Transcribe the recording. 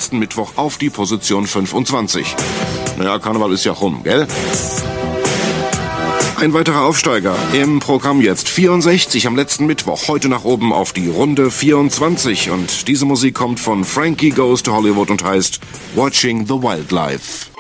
letzten Mittwoch auf die Position 25. Naja, Karneval ist ja rum, gell? Ein weiterer Aufsteiger im Programm jetzt. 64 am letzten Mittwoch. Heute nach oben auf die Runde 24. Und diese Musik kommt von Frankie Goes to Hollywood und heißt Watching the Wildlife.